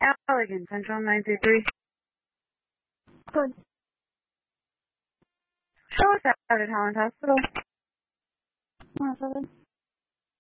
Allegan, Central 933. Good. Show us out at Holland Hospital. 107.